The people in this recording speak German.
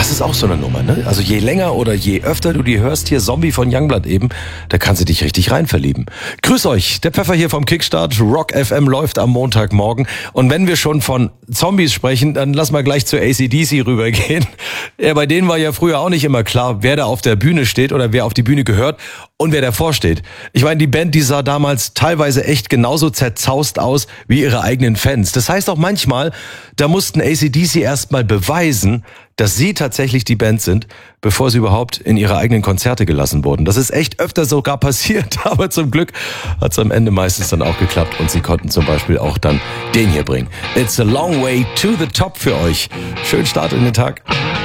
das ist auch so eine Nummer, ne? Also je länger oder je öfter du die hörst, hier Zombie von Youngblood eben, da kannst du dich richtig rein verlieben. Grüß euch, der Pfeffer hier vom Kickstart. Rock FM läuft am Montagmorgen. Und wenn wir schon von Zombies sprechen, dann lass mal gleich zu AC/DC rübergehen. Ja, bei denen war ja früher auch nicht immer klar, wer da auf der Bühne steht oder wer auf die Bühne gehört und wer davor steht. Ich meine, die Band, die sah damals teilweise echt genauso zerzaust aus wie ihre eigenen Fans. Das heißt auch manchmal, da mussten AC/DC erstmal beweisen, dass sie tatsächlich die Band sind, bevor sie überhaupt in ihre eigenen Konzerte gelassen wurden. Das ist echt öfter sogar passiert, aber zum Glück hat es am Ende meistens dann auch geklappt und sie konnten zum Beispiel auch dann den hier bringen. It's a long way to the top für euch. Schönen Start in den Tag.